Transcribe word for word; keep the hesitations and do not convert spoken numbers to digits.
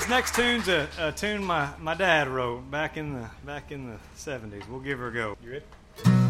next tune's a, a tune my, my dad wrote back in the back in the seventies. We'll give her a go. You ready?